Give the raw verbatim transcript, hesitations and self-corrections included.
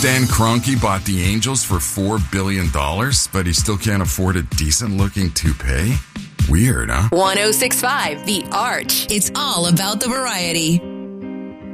Dan Kroenke bought the Angels for four billion dollars, but he still can't afford a decent-looking toupee? Weird, huh? one oh six point five The Arch. It's all about the variety.